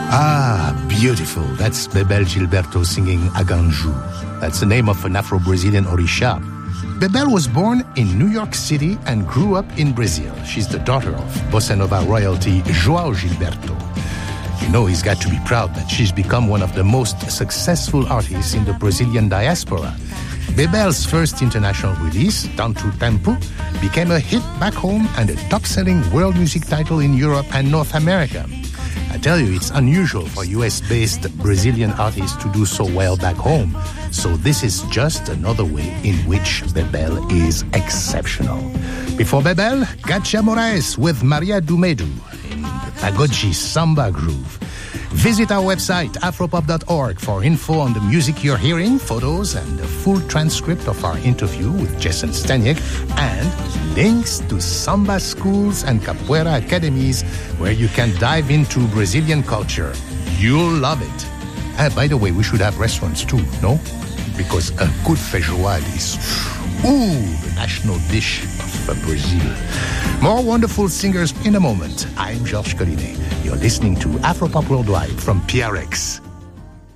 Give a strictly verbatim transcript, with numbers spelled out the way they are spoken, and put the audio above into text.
Ah, beautiful. That's Bebel Gilberto singing Aganju. That's the name of an Afro-Brazilian orisha. Bebel was born in New York City and grew up in Brazil. She's the daughter of bossa nova royalty João Gilberto. You know, he's got to be proud that she's become one of the most successful artists in the Brazilian diaspora. Bebel's first international release, Tanto Tempo, became a hit back home and a top-selling world music title in Europe and North America. I tell you, it's unusual for U S-based Brazilian artists to do so well back home. So this is just another way in which Bebel is exceptional. Before Bebel, Kátia Moraes with Maria do Medo in the Pagode Samba groove. Visit our website, afropop dot org, for info on the music you're hearing, photos, and a full transcript of our interview with Jason Staniek, and links to samba schools and capoeira academies where you can dive into Brazilian culture. You'll love it. Ah, by the way, we should have restaurants too, no? Because a good feijoada is, ooh, the national dish of Brazil. More wonderful singers in a moment. I'm Georges Collinet. You're listening to Afropop Worldwide from P R X.